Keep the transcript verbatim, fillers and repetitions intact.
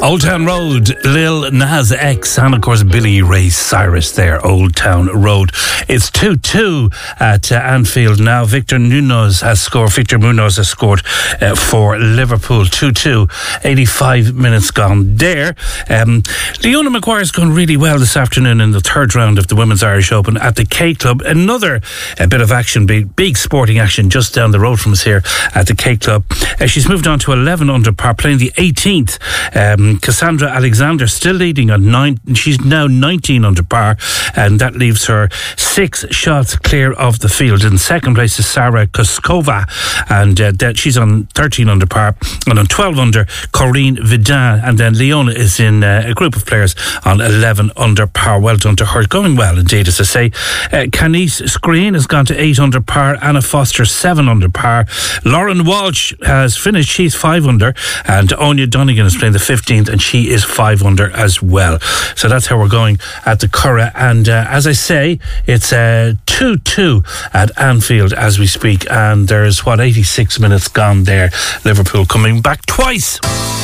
Old Town Road, Lil Nas X, and of course Billy Ray Cyrus there, Old Town Road. It's two two at uh, Anfield now. Victor Munoz has scored. Victor Munoz has scored uh, for Liverpool. two two, eighty-five minutes gone there. Um, Leona Maguire's gone really well this afternoon in the third round of the Women's Irish Open at the K Club. Another uh, bit of action, big, big sporting action just down the road from us here at the K Club. Uh, she's moved on to eleven under par, playing the eighteenth. Um, Cassandra Alexander still leading on nine. She's now nineteen under par, and that leaves her six shots clear of the field. In second place is Sarah Koskova, and uh, that she's on thirteen under par, and on twelve under Corinne Vidal, and then Leona is in uh, a group of players on eleven under par. Well done to her, going well indeed, as I say. Uh, Canice Screen has gone to eight under par. Anna Foster seven under par. Lauren Walsh has finished, she's five under, and Áine Donegan is playing the fifteenth, and she is five under as well. So that's how we're going at the Curragh, and uh, as I say, it's uh, two two at Anfield as we speak, and there's what, eighty-six minutes gone there. Liverpool coming back twice.